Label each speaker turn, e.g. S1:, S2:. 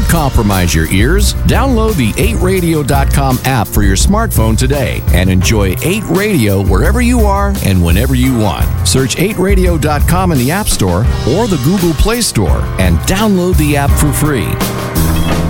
S1: Don't compromise your ears. Download the 8radio.com app for your smartphone today and enjoy 8 Radio wherever you are and whenever you want. Search 8radio.com in the App Store or the Google Play Store and download the app for free.